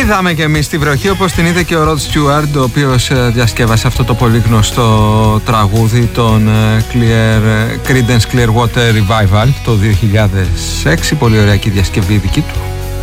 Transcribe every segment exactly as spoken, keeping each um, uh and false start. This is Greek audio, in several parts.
είδαμε και εμείς τη βροχή, όπως την είδε και ο Ροντ Στιούαρτ, ο οποίος διασκεύασε αυτό το πολύ γνωστό τραγούδι, τον Clear, Creedence Clearwater Revival το δύο χιλιάδες έξι. Πολύ ωραία και η διασκευή δική του.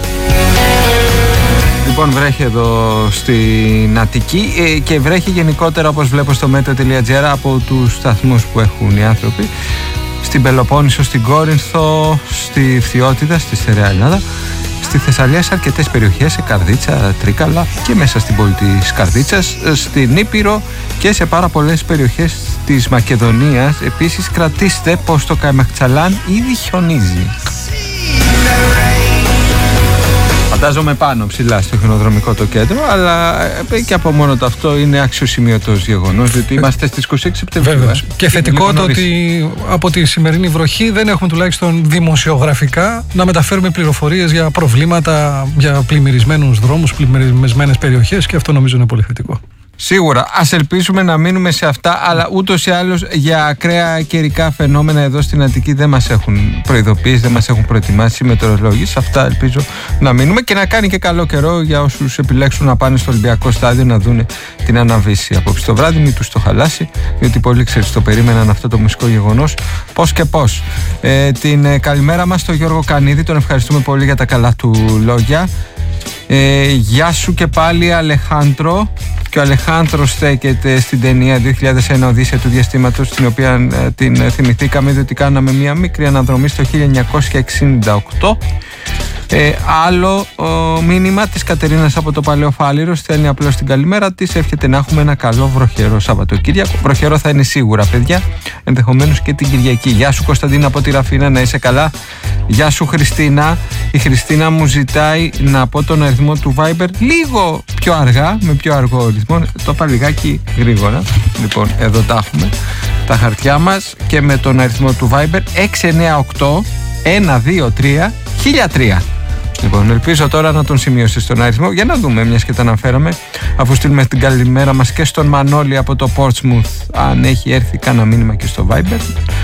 Λοιπόν, βρέχει εδώ στην Αττική και βρέχει γενικότερα, όπως βλέπω στο μέτεο τελεία τζι άρ, από τους σταθμούς που έχουν οι άνθρωποι, στην Πελοπόννησο, στην Κόρινθο, στη Φθιώτιδα, στη Στερεά Ελλάδα, στη Θεσσαλία, σε αρκετές περιοχές, σε Καρδίτσα, Τρίκαλα και μέσα στην πόλη της Καρδίτσας, στην Ήπειρο και σε πάρα πολλές περιοχές της Μακεδονίας. Επίσης, κρατήστε πως το Καϊμαχτσαλάν ήδη χιονίζει. Φαντάζομαι πάνω ψηλά στο χιονοδρομικό το κέντρο, αλλά και από μόνο το αυτό είναι αξιοσημείωτος γεγονός, διότι είμαστε στις είκοσι έξι Σεπτεμβρίου. Βέβαιως. Και θετικό το ότι από τη σημερινή βροχή δεν έχουμε τουλάχιστον δημοσιογραφικά να μεταφέρουμε πληροφορίες για προβλήματα, για πλημμυρισμένους δρόμους, πλημμυρισμένες περιοχές, και αυτό νομίζω είναι πολύ θετικό. Σίγουρα. Ας ελπίσουμε να μείνουμε σε αυτά, αλλά ούτως ή άλλως για ακραία καιρικά φαινόμενα εδώ στην Αττική δεν μας έχουν προειδοποιήσει, δεν μας έχουν προετοιμάσει οι μετεωρολόγοι. Σε αυτά ελπίζω να μείνουμε και να κάνει και καλό καιρό για όσους επιλέξουν να πάνε στο Ολυμπιακό Στάδιο να δουν την αναβίση απόψε το βράδυ. Μην τους το χαλάσει, διότι πολλοί ξέρεις το περίμεναν αυτό το μουσικό γεγονός. Πώς και πώς. Ε, την ε, καλημέρα μας στον Γιώργο Κανίδη, τον ευχαριστούμε πολύ για τα καλά του λόγια. Ε, γεια σου και πάλι, Αλεχάντρο. Και ο Αλεχάνδρος στέκεται στην ταινία δύο χιλιάδες ένα Οδύσσεια του Διαστήματος, την οποία ε, την θυμηθήκαμε διότι κάναμε μια μικρή αναδρομή στο χίλια εννιακόσια εξήντα οκτώ. Ε, άλλο ο, μήνυμα της Κατερίνας από το Παλαιό Φάληρο, στέλνει απλώς την καλημέρα της, εύχεται να έχουμε ένα καλό βροχερό Σαββατοκύριακο. Βροχερό θα είναι σίγουρα, παιδιά, ενδεχομένως και την Κυριακή. Γεια σου Κωνσταντίνα από τη Ραφίνα, να είσαι καλά. Γεια σου Χριστίνα. Η Χριστίνα μου ζητάει να πω τον αριθμό του Viber λίγο πιο αργά, με πιο αργό ρυθμό. Το είπα λιγάκι γρήγορα. Λοιπόν, εδώ τα έχουμε τα χαρτιά μας, και με τον αριθμό του Viber έξι εννιά οκτώ ένα δύο τρία χίλια τρία. Λοιπόν, ελπίζω τώρα να τον σημειώσεις τον αριθμό για να δούμε, μιας και τα αναφέραμε, αφού στείλουμε την καλημέρα μας και στον Μανώλη από το Portsmouth, αν έχει έρθει κάνα μήνυμα και στο Viber.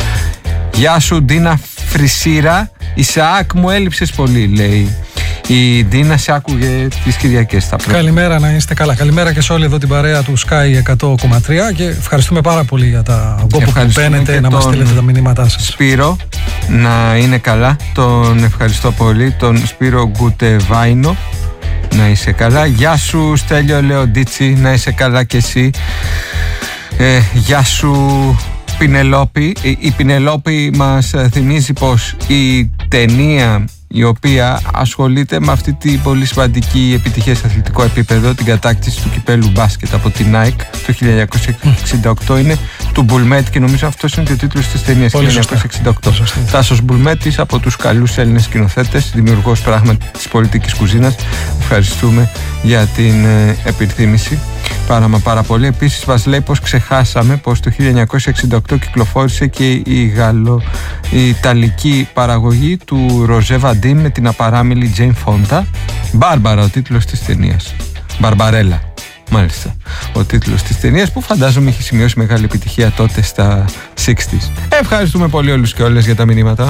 Γεια σου Ντίνα Φρυσίρα. Ισαάκ, μου έλειψες πολύ, λέει η Ντίνα, σε άκουγε τις Κυριακές. Καλημέρα, να είστε καλά. Καλημέρα και σε όλη εδώ την παρέα του Sky εκατό κόμμα τρία, και ευχαριστούμε πάρα πολύ για τα γκόπου που μπαίνετε να μας στείλετε τα μηνύματά σας. Σπύρο, να είναι καλά, τον ευχαριστώ πολύ, τον Σπύρο Γκουτεβάινο, να είσαι καλά. Γεια σου Στέλιο Λεοντίτσι, να είσαι καλά και εσύ. ε, Γεια σου Πινελόπη. Η Πινελόπη μας θυμίζει πως η ταινία η οποία ασχολείται με αυτή την πολύ σημαντική επιτυχία σε αθλητικό επίπεδο, την κατάκτηση του κυπέλου μπάσκετ από την Nike το χίλια εννιακόσια εξήντα οκτώ, είναι του Μπουλμέτ, και νομίζω αυτός είναι και ο τίτλος της ταινίας. χίλια εννιακόσια εξήντα οκτώ. Τάσος Μπουλμέτης, από τους καλούς Έλληνες σκηνοθέτες, δημιουργός πράγματι της πολιτικής κουζίνας. Ευχαριστούμε για την ε, επιθύμηση πάρα μα πάρα πολύ. Επίσης μας λέει πως ξεχάσαμε πως το χίλια εννιακόσια εξήντα οκτώ κυκλοφόρησε και η, Γαλλο, η Ιταλική παραγωγή του Ροζέ Βαντίν με την απαράμιλη Τζέιν Φόντα. Μπάρμπαρα ο τίτλος της ταινίας. Μπαρμπαρέλα, μάλιστα, ο τίτλος της ταινίας, που φαντάζομαι είχε σημειώσει μεγάλη επιτυχία τότε στα εξήντα. Ευχαριστούμε πολύ όλους και όλες για τα μηνύματα.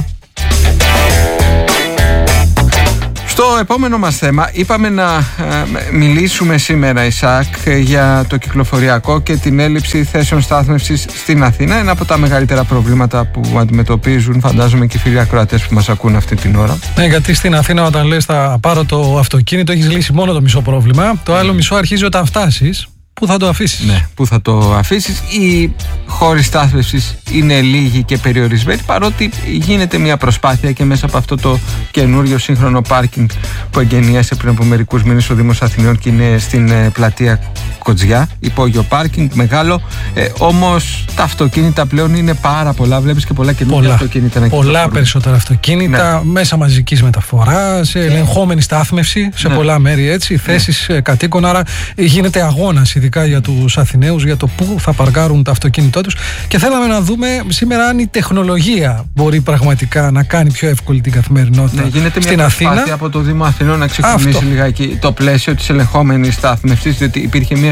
Στο επόμενο μας θέμα είπαμε να ε, μιλήσουμε σήμερα, Ισάκ, για το κυκλοφοριακό και την έλλειψη θέσεων στάθμευσης στην Αθήνα. Ένα από τα μεγαλύτερα προβλήματα που αντιμετωπίζουν, φαντάζομαι, και οι φίλοι ακροατές που μας ακούν αυτή την ώρα. Ναι, γιατί στην Αθήνα όταν λες θα πάρω το αυτοκίνητο έχεις λύσει μόνο το μισό πρόβλημα. Το άλλο μισό αρχίζει όταν φτάσεις. Πού θα το αφήσεις? Ναι, πού θα το αφήσεις. Οι χώροι στάθμευσης είναι λίγοι και περιορισμένοι, παρότι γίνεται μια προσπάθεια και μέσα από αυτό το καινούριο σύγχρονο πάρκινγκ που εγκαινίασε πριν από μερικούς μήνες ο Δήμος Αθηνών και είναι στην ε, πλατεία Κοτζιά, υπόγειο πάρκινγκ μεγάλο. Ε, όμως τα αυτοκίνητα πλέον είναι πάρα πολλά. Βλέπεις και πολλά καινούργια αυτοκίνητα να κυκλοφορούν. Πολλά περισσότερα αυτοκίνητα, ναι. Μέσα μαζικής μεταφοράς, ελεγχόμενη στάθμευση σε ναι. πολλά μέρη, έτσι, θέσεις ναι. κατοίκων. Άρα γίνεται αγώνας, ειδικά για τους Αθηναίους, για το πού θα παρκάρουν τα αυτοκίνητά τους. Και θέλαμε να δούμε σήμερα αν η τεχνολογία μπορεί πραγματικά να κάνει πιο εύκολη την καθημερινότητα ναι, γίνεται στην μια Αθήνα. Γίνεται μια από το Δήμο Αθηνών να ξεκινήσει λιγάκι το πλαίσιο της ελεγχόμενης στάθμευσης, διότι υπήρχε μια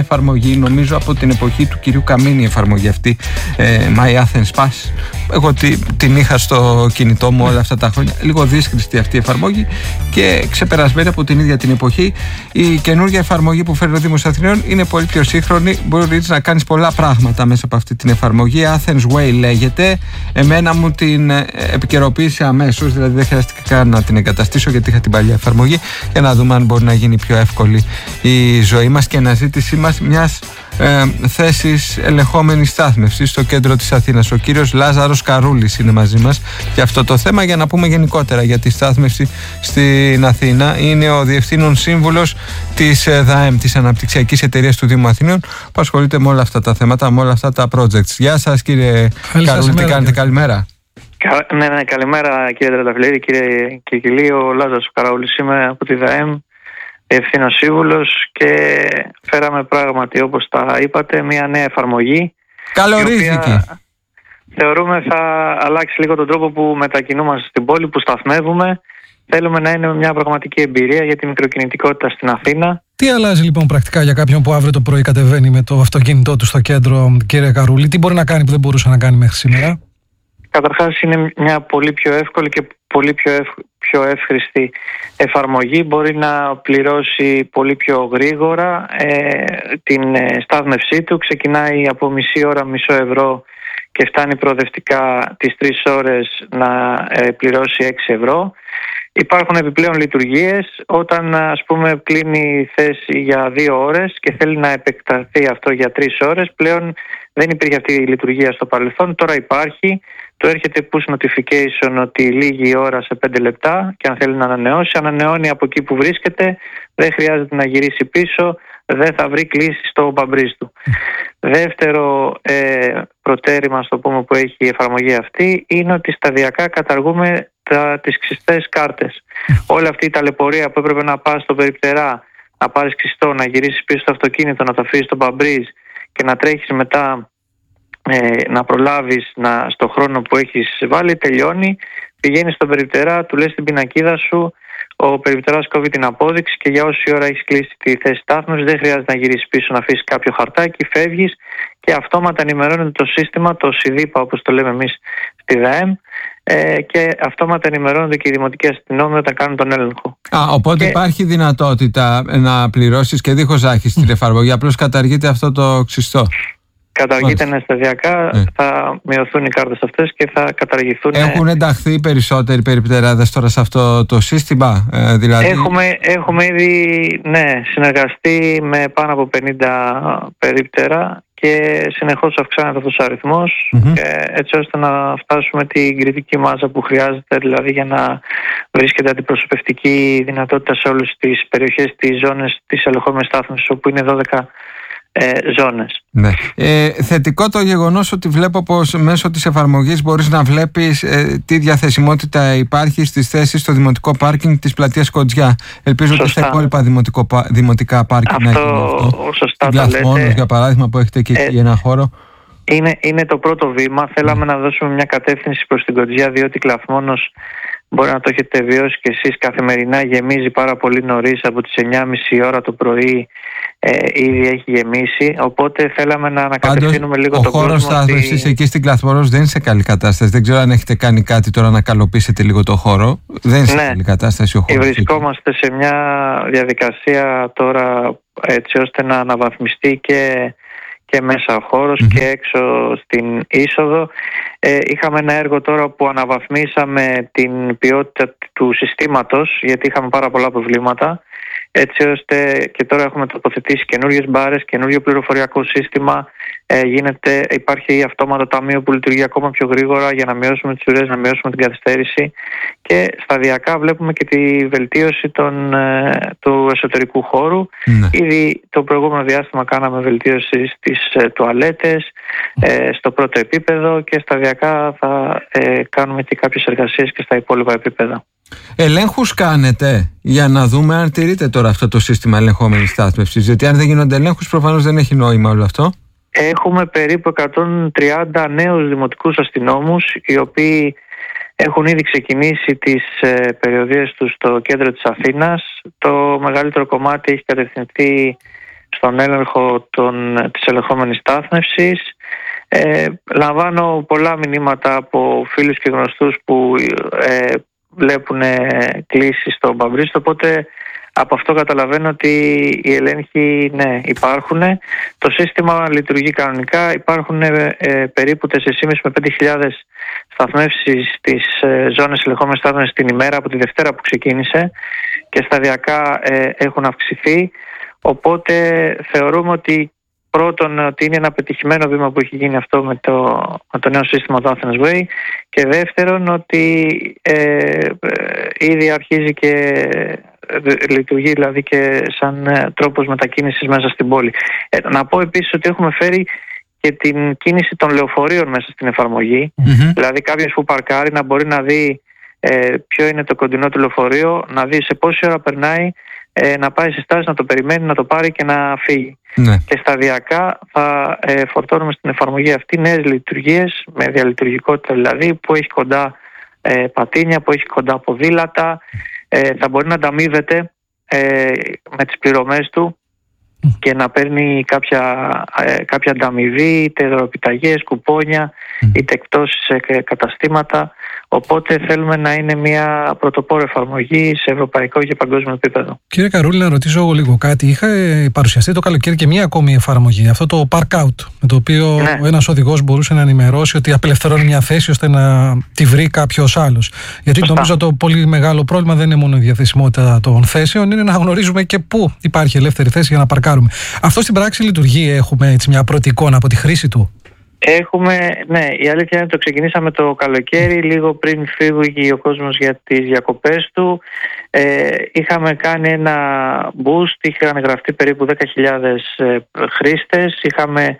εφαρμογή, νομίζω από την εποχή του κυρίου Καμίνη η εφαρμογή αυτή, ε, My Athens Pass. Εγώ τη, την είχα στο κινητό μου όλα αυτά τα χρόνια. Λίγο δύσκολη αυτή η εφαρμογή και ξεπερασμένη από την ίδια την εποχή. Η καινούργια εφαρμογή που φέρνει ο Δήμος Αθηναίων είναι πολύ πιο σύγχρονη. Μπορείς να κάνεις πολλά πράγματα μέσα από αυτή την εφαρμογή. Athens Way λέγεται. Εμένα μου την επικαιροποίησε αμέσως, δηλαδή δεν χρειάστηκε καν να την εγκαταστήσω γιατί είχα την παλιά εφαρμογή, για να δούμε αν μπορεί να γίνει πιο εύκολη η ζωή μας και η αναζήτησή μας μιας ε, θέσης ελεγχόμενης στάθμευσης στο κέντρο της Αθήνας. Ο κύριος Λάζαρος Καρούλης είναι μαζί μας για αυτό το θέμα, για να πούμε γενικότερα για τη στάθμευση στην Αθήνα. Είναι ο Διευθύνων Σύμβουλος της ΔΑΕΜ, της Αναπτυξιακής Εταιρείας του Δήμου Αθηναίων, που ασχολείται με όλα αυτά τα θέματα, με όλα αυτά τα projects. Γεια σας κύριε Καρούλη, τι κάνετε? Καλημέρα. Ναι, ναι, καλημέρα κύριε Τρενταφυλλίδη, κύριε Κικυλή. Ο Λάζαρος Καρούλης είμαι από τη ΔΑΕΜ, Διευθύνων Σύμβουλος, και φέραμε πράγματι, όπως τα είπατε, μια νέα εφαρμογή. Καλορίζικη. Θεωρούμε θα αλλάξει λίγο τον τρόπο που μετακινούμαστε στην πόλη, που σταθμεύουμε. Θέλουμε να είναι μια πραγματική εμπειρία για τη μικροκινητικότητα στην Αθήνα. Τι αλλάζει λοιπόν πρακτικά για κάποιον που αύριο το πρωί κατεβαίνει με το αυτοκίνητό του στο κέντρο, κύριε Καρούλη? Τι μπορεί να κάνει που δεν μπορούσε να κάνει μέχρι σήμερα? Καταρχάς είναι μια πολύ πιο εύκολη και πολύ πιο, ευ... πιο εύχρηστη εφαρμογή. Μπορεί να πληρώσει πολύ πιο γρήγορα ε, την ε, στάθμευσή του. Ξεκινάει από μισή ώρα, μισό ευρώ, και φτάνει προοδευτικά τις τρεις ώρες να ε, πληρώσει έξι ευρώ. Υπάρχουν επιπλέον λειτουργίες. Όταν, ας πούμε, κλείνει η θέση για δύο ώρες και θέλει να επεκταθεί αυτό για τρεις ώρες, πλέον δεν υπήρχε αυτή η λειτουργία στο παρελθόν. Τώρα υπάρχει. Του έρχεται push notification ότι λήγει η ώρα σε πέντε λεπτά, και αν θέλει να ανανεώσει, ανανεώνει από εκεί που βρίσκεται. Δεν χρειάζεται να γυρίσει πίσω. Δεν θα βρει κλίση στο μπαμπρίζ του. Δεύτερο ε, προτέρημα, στο πούμε, που έχει η εφαρμογή αυτή, είναι ότι σταδιακά καταργούμε τα, τις ξυστές κάρτες. Όλη αυτή η ταλαιπωρία που έπρεπε να πας στο περιπτερά, να πάρεις ξυστό, να γυρίσεις πίσω στο αυτοκίνητο, να το αφήσεις στο μπαμπρίζ και να τρέχεις μετά ε, να προλάβεις να, στο χρόνο που έχεις βάλει, τελειώνει. Πηγαίνεις στον περιπτερά, του λες την πινακίδα σου, ο περιπτεράς κόβει την απόδειξη και για όση ώρα έχεις κλείσει τη θέση στάθμευσης δεν χρειάζεται να γυρίσεις πίσω, να αφήσεις κάποιο χαρτάκι, φεύγεις και αυτόματα ενημερώνεται το σύστημα, το ΣΥΔΙΠΑ όπως το λέμε εμείς στη ΔΑΕΜ, ε, και αυτόματα ενημερώνονται και οι δημοτικοί αστυνόμοι όταν κάνουν τον έλεγχο. Α, οπότε και υπάρχει δυνατότητα να πληρώσεις και δίχως να έχεις την εφαρμογή, απλώς καταργείται αυτό το ξυστό. Καταργείται ναι, σταδιακά, ναι. Θα μειωθούν οι κάρτες αυτές και θα καταργηθούν. Έχουν ενταχθεί περισσότεροι περιπτεράδες τώρα σε αυτό το σύστημα, ε, δηλαδή? Έχουμε, έχουμε ήδη ναι, συνεργαστεί με πάνω από πενήντα περίπτερα και συνεχώς αυξάνεται αυτός ο αριθμός, mm-hmm. και έτσι ώστε να φτάσουμε την κριτική μάζα που χρειάζεται, δηλαδή για να βρίσκεται αντιπροσωπευτική δυνατότητα σε όλες τις περιοχές, τις ζώνες της ελεγχόμενης στάθμευσης, όπου είναι δώδεκα Ε, ζώνες. Ναι. Ε, θετικό το γεγονός ότι βλέπω πως μέσω της εφαρμογής μπορείς να βλέπεις ε, τι διαθεσιμότητα υπάρχει στις θέσεις στο δημοτικό πάρκινγκ της πλατείας Κοντζιά. Ελπίζω σωστά. Και στα υπόλοιπα δημοτικό, δημοτικά πάρκινγκ να γίνει αυτό. Σωστά το λέτε. Για παράδειγμα, που έχετε και ε, εκεί ένα χώρο. Είναι, είναι το πρώτο βήμα. Θέλαμε mm. να δώσουμε μια κατεύθυνση προς την Κοντζιά, διότι Κλαθμόνος, μπορεί να το έχετε βιώσει και εσείς, καθημερινά γεμίζει πάρα πολύ νωρίς, από τις εννιά και μισή ώρα το πρωί ε, ήδη έχει γεμίσει, οπότε θέλαμε να ανακατευθύνουμε λίγο τον κόσμο. Ο χώρος στάθμευσης ότι... εκεί στην Κλαθμόνος δεν είναι σε καλή κατάσταση. Δεν ξέρω αν έχετε κάνει κάτι τώρα να καλοποιήσετε λίγο το χώρο. Δεν είναι σε ναι. καλή κατάσταση ο χώρος. Βρισκόμαστε εκεί σε μια διαδικασία τώρα έτσι ώστε να αναβαθμιστεί και και μέσα ο χώρος mm-hmm. και έξω στην είσοδο. Ε, είχαμε ένα έργο τώρα που αναβαθμίσαμε την ποιότητα του συστήματος, γιατί είχαμε πάρα πολλά προβλήματα, έτσι ώστε και τώρα έχουμε τοποθετήσει καινούριες μπάρες, καινούριο πληροφοριακό σύστημα. Ε, γίνεται, υπάρχει αυτόματο ταμείο που λειτουργεί ακόμα πιο γρήγορα για να μειώσουμε τις ουρές, να μειώσουμε την καθυστέρηση, και σταδιακά βλέπουμε και τη βελτίωση των, ε, του εσωτερικού χώρου. Ναι. Ήδη το προηγούμενο διάστημα κάναμε βελτίωση στις ε, τουαλέτες, ε, στο πρώτο επίπεδο, και σταδιακά θα ε, κάνουμε και κάποιες εργασίες και στα υπόλοιπα επίπεδα. Ελέγχους κάνετε για να δούμε αν τηρείται τώρα αυτό το σύστημα ελεγχόμενης στάθμευσης? Γιατί αν δεν γίνονται ελέγχους, προφανώς δεν έχει νόημα όλο αυτό. Έχουμε περίπου εκατόν τριάντα νέους δημοτικούς αστυνόμους, οι οποίοι έχουν ήδη ξεκινήσει τις ε, περιοδίες τους στο κέντρο της Αθήνας. Το μεγαλύτερο κομμάτι έχει κατευθυνθεί στον έλεγχο των, της ελεγχόμενης στάθμευσης. Ε, λαμβάνω πολλά μηνύματα από φίλους και γνωστούς που ε, βλέπουν κλήσεις στο Μπαμπρίστο, οπότε από αυτό καταλαβαίνω ότι οι έλεγχοι, ναι, υπάρχουν. Το σύστημα λειτουργεί κανονικά. Υπάρχουν ε, ε, περίπου τέσσερις χιλιάδες με πέντε χιλιάδες σταθμεύσεις στις ε, ζώνες ελεγχόμενης στάθμευσης την ημέρα από τη Δευτέρα που ξεκίνησε και σταδιακά ε, έχουν αυξηθεί. Οπότε θεωρούμε ότι πρώτον ότι είναι ένα πετυχημένο βήμα που έχει γίνει αυτό με το, με το νέο σύστημα του Athens Way, και δεύτερον ότι ε, ε, ήδη αρχίζει και λειτουργεί δηλαδή και σαν ε, τρόπος μετακίνησης μέσα στην πόλη. Ε, να πω επίσης ότι έχουμε φέρει και την κίνηση των λεωφορείων μέσα στην εφαρμογή. Mm-hmm. Δηλαδή κάποιος που παρκάρει να μπορεί να δει ε, ποιο είναι το κοντινό του λεωφορείο, να δει σε πόση ώρα περνάει, ε, να πάει σε στάση, να το περιμένει, να το πάρει και να φύγει. Ναι. Και σταδιακά θα ε, φορτώνουμε στην εφαρμογή αυτή νέες λειτουργίες με διαλειτουργικότητα, δηλαδή που έχει κοντά ε, πατίνια, που έχει κοντά ποδήλατα, ε, θα μπορεί να ανταμείβεται ε, με τις πληρωμές του και να παίρνει κάποια, ε, κάποια ανταμοιβή, είτε δωροπιταγές, κουπόνια, είτε εκπτώσεις σε καταστήματα. Οπότε θέλουμε να είναι μια πρωτοπόρο εφαρμογή σε ευρωπαϊκό και παγκόσμιο επίπεδο. Κύριε Καρούλη, να ρωτήσω εγώ λίγο κάτι. Είχα παρουσιαστεί το καλοκαίρι και μια ακόμη εφαρμογή, αυτό το Park Out, με το οποίο ναι. ένας οδηγός μπορούσε να ενημερώσει ότι απελευθερώνει μια θέση ώστε να τη βρει κάποιος άλλος. Γιατί Σωστά. νομίζω το πολύ μεγάλο πρόβλημα δεν είναι μόνο η διαθεσιμότητα των θέσεων, είναι να γνωρίζουμε και πού υπάρχει ελεύθερη θέση για να παρκάρουμε. Αυτό στην πράξη λειτουργεί, έχουμε έτσι μια πρώτη εικόνα από τη χρήση του? Έχουμε, ναι, η αλήθεια είναι ότι το ξεκινήσαμε το καλοκαίρι, λίγο πριν φύγει ο κόσμος για τις διακοπές του. Ε, είχαμε κάνει ένα boost, είχαν γραφτεί περίπου δέκα χιλιάδες ε, χρήστες, είχαμε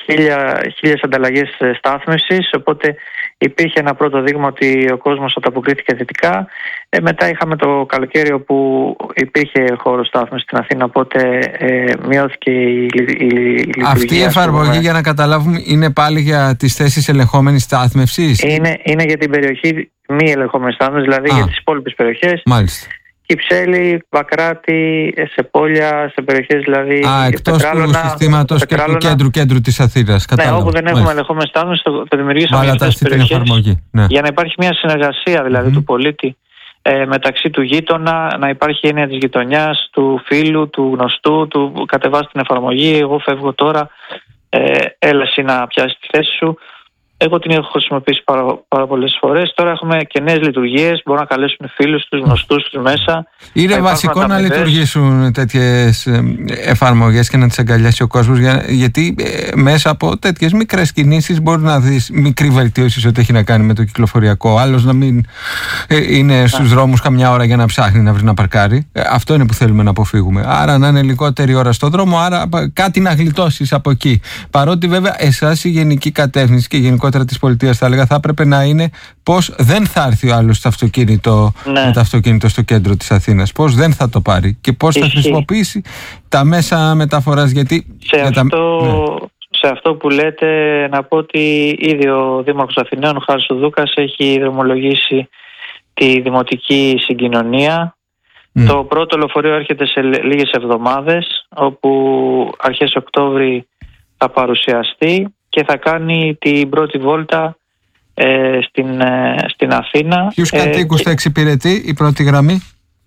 χίλιες ανταλλαγές στάθμευσης, οπότε υπήρχε ένα πρώτο δείγμα ότι ο κόσμος ανταποκρίθηκε θετικά. Ε, μετά είχαμε το καλοκαίρι όπου υπήρχε χώρο στάθμευσης στην Αθήνα, οπότε ε, μειώθηκε η, η, η λειτουργία. Αυτή η εφαρμογή, για να καταλάβουμε, είναι πάλι για τις θέσεις ελεγχόμενης στάθμευσης? Είναι, είναι για την περιοχή μη ελεγχόμενης στάθμευσης, δηλαδή Α. για τις υπόλοιπες περιοχές. Μάλιστα. Κυψέλη, Πακράτη, σε πόλια, σε περιοχές δηλαδή. Α, εκτός του συστήματος και του κέντρου, κέντρου της Αθήνας. Ναι, όπου δεν έχουμε ελεγχόμενες στάθμεσεις, το, το δημιουργήσαμε για αυτές τις περιοχές, ναι. για να υπάρχει μια συνεργασία δηλαδή mm-hmm. του πολίτη ε, μεταξύ του γείτονα, να υπάρχει έννοια της γειτονιάς, του φίλου, του γνωστού, του κατεβάσει την εφαρμογή, εγώ φεύγω τώρα, ε, έλα εσύ να πιάσεις τη θέση σου. Εγώ την έχω χρησιμοποιήσει πάρα, πάρα πολλές φορές. Τώρα έχουμε και νέες λειτουργίες. Μπορούν να καλέσουν φίλους τους, γνωστούς τους μέσα. Είναι βασικό να λειτουργήσουν τέτοιες εφαρμογές και να τις αγκαλιάσει ο κόσμος. Για, γιατί ε, μέσα από τέτοιες μικρές κινήσεις μπορεί να δεις μικρή βελτίωση σε ό,τι έχει να κάνει με το κυκλοφοριακό. Άλλος να μην ε, είναι στους δρόμους καμιά ώρα για να ψάχνει να βρει να παρκάρει. Ε, αυτό είναι που θέλουμε να αποφύγουμε. Άρα να είναι λιγότερη ώρα στο δρόμο, άρα κάτι να γλιτώσεις από εκεί. Παρότι βέβαια εσάς η γενική κατεύθυνση και γενικό της πολιτείας, θα έλεγα, θα έπρεπε να είναι πώς δεν θα έρθει ο άλλος στο αυτοκίνητο, ναι. με το αυτοκίνητο στο κέντρο της Αθήνας, πώς δεν θα το πάρει και πώς Ισχύει. θα χρησιμοποιήσει τα μέσα μεταφοράς. Γιατί σε, αυτό, τα... σε αυτό που λέτε, να πω ότι ήδη ο Δήμαρχος Αθηναίων, ο Χάρης Δούκας, έχει δρομολογήσει τη δημοτική συγκοινωνία. Mm. Το πρώτο λεωφορείο έρχεται σε λίγες εβδομάδες, όπου αρχές Οκτώβρη θα παρουσιαστεί και θα κάνει την πρώτη βόλτα ε, στην, ε, στην Αθήνα. Ποιους κατοίκους ε, θα εξυπηρετεί η πρώτη γραμμή?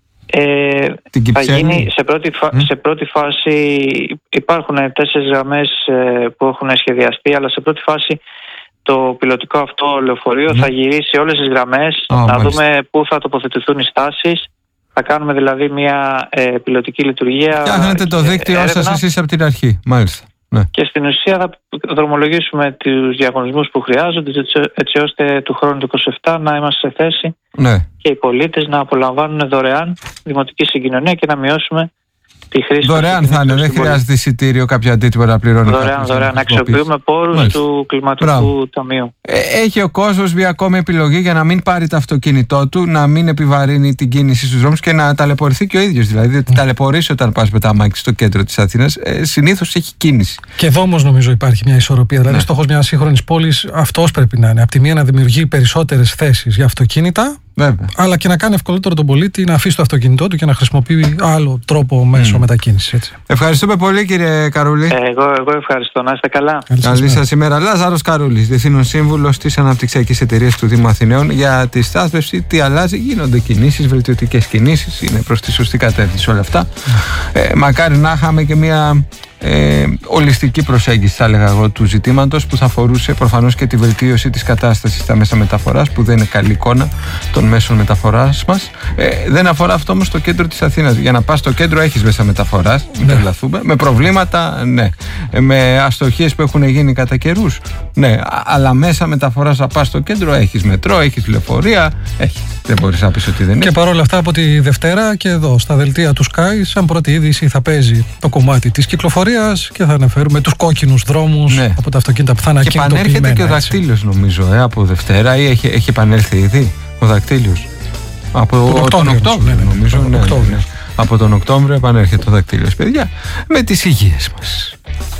Ε, την θα γίνει σε πρώτη, φα... mm. σε πρώτη φάση, υπάρχουν τέσσερις γραμμές ε, που έχουν σχεδιαστεί, αλλά σε πρώτη φάση το πιλωτικό αυτό λεωφορείο mm. θα γυρίσει όλες τις γραμμές, oh, να μάλιστα. δούμε πού θα τοποθετηθούν οι στάσεις. Θα κάνουμε δηλαδή μια ε, πιλωτική λειτουργία. Φτιάχνετε το δίκτυό σας εσείς από την αρχή, μάλιστα. Ναι. Και στην ουσία θα δρομολογήσουμε τους διαγωνισμούς που χρειάζονται, έτσι ώστε του χρόνου του είκοσι επτά να είμαστε σε θέση ναι. και οι πολίτες να απολαμβάνουν δωρεάν δημοτική συγκοινωνία και να μειώσουμε τη χρήση. Δωρεάν θα είναι, δεν χρειάζεται εισιτήριο, κάποιο αντίτυπο να πληρώνει. Δωρεάν, δωρεάν. Να αξιοποιούμε πόρους Μάλιστα. του κλιματικού Μπράβο. ταμείου. Ε, έχει ο κόσμος μια ακόμη επιλογή για να μην πάρει το αυτοκίνητό του, να μην επιβαρύνει την κίνηση στους δρόμους και να ταλαιπωρηθεί και ο ίδιος. Δηλαδή, διότι mm. ταλαιπωρήσει όταν πας με τα αμάξι στο κέντρο της Αθήνας, ε, συνήθως έχει κίνηση. Και εδώ όμως νομίζω υπάρχει μια ισορροπία. Δηλαδή, ναι. στόχος μιας σύγχρονης πόλης αυτός πρέπει να είναι. Από τη μία να δημιουργεί περισσότερες θέσεις για αυτοκίνητα Βέβαια. Αλλά και να κάνει ευκολότερο τον πολίτη να αφήσει το αυτοκίνητό του και να χρησιμοποιεί άλλο τρόπο μέσω mm. μετακίνησης. Έτσι. Ευχαριστούμε πολύ, κύριε Καρούλη. Ε, εγώ, εγώ ευχαριστώ. Να είστε καλά. Καλή σας ημέρα. Λάζαρος Καρούλης, Διευθύνων Σύμβουλος της Αναπτυξιακής Εταιρείας του Δήμου Αθηναίων. Για τη στάθμευση, τι αλλάζει, γίνονται κινήσεις, βελτιωτικές κινήσεις. Είναι προς τη σωστή κατεύθυνση όλα αυτά. Ε, μακάρι να είχαμε και μια ε, ολιστική προσέγγιση, θα έλεγα εγώ, του ζητήματος, που θα αφορούσε προφανώς και τη βελτίωση της κατάστασης στα μέσα μεταφοράς, που δεν είναι καλή εικόνα των μέσων μεταφοράς μας. Ε, δεν αφορά αυτό όμως το κέντρο της Αθήνας. Για να πας στο κέντρο έχεις μέσα μεταφοράς, μην ναι. τρελαθούμε. Με προβλήματα, ναι. Ε, με αστοχίες που έχουν γίνει κατά καιρούς, ναι. Αλλά μέσα μεταφοράς να πας στο κέντρο έχεις μετρό, έχεις λεωφορεία, έχεις. Δεν μπορείς να πεις ότι δεν είναι. Και παρόλα αυτά, από τη Δευτέρα και εδώ στα δελτία του Sky, σαν πρώτη είδηση, θα παίζει το κομμάτι της κυκλοφορίας και θα αναφέρουμε τους κόκκινους δρόμους, ναι, από τα αυτοκίνητα που θα είναι ακινητοποιημένα. Και επανέρχεται και ο δακτύλιος, νομίζω, ε, από Δευτέρα, ή έχει, έχει επανέλθει ήδη ο δακτύλιος. Από τον Οκτώβριο, Οκτώβριο, ναι, νομίζω. Ναι, ναι, ναι. Από τον Οκτώβριο επανέρχεται ο δακτύλιος, παιδιά, με τις υγείες μας.